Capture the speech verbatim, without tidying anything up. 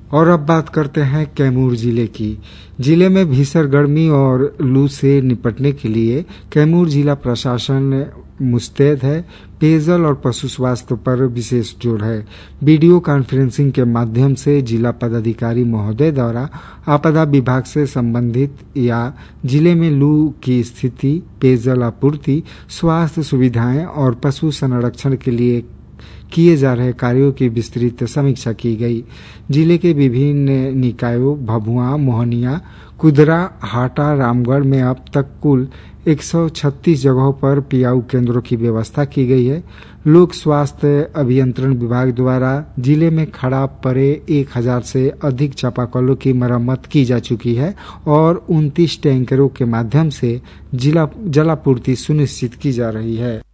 और अब बात करते हैं कैमूर जिले की। जिले में भीषण गर्मी और लू से निपटने के लिए कैमूर जिला प्रशासन मुस्तैद है। पेयजल और पशु स्वास्थ्य पर विशेष जोर है। वीडियो कॉन्फ्रेंसिंग के माध्यम से जिला पदाधिकारी महोदय द्वारा आपदा विभाग से संबंधित या जिले में लू की स्थिति, पेयजल आपूर्ति, स्वास्थ्य सुविधाएं और पशु संरक्षण के लिए किए जा रहे कार्यों की विस्तृत समीक्षा की गई। जिले के विभिन्न निकायों भभुआ, मोहनिया, कुदरा, हाटा, रामगढ़ में अब तक कुल एक सौ छत्तीस जगहों पर पियाऊ केंद्रों की व्यवस्था की गई है। लोक स्वास्थ्य अभियंत्रण विभाग द्वारा जिले में खराब पड़े एक हजार से अधिक चापाकलों की मरम्मत की जा चुकी है और उनतीस टैंकरों के माध्यम से जिला जलापूर्ति सुनिश्चित की जा रही है।